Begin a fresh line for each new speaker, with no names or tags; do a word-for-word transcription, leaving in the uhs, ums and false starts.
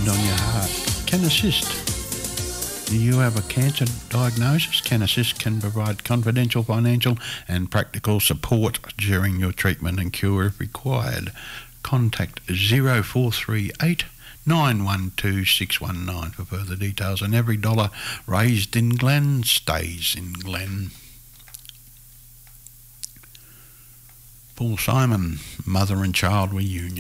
depend on your heart, can assist. Do you have a cancer diagnosis? Can Assist can provide confidential, financial and practical support during your treatment and cure if required. Contact zero four three eight nine one two six one nine for further details, and every dollar raised in Glen stays in Glen. Paul Simon, Mother and Child Reunion.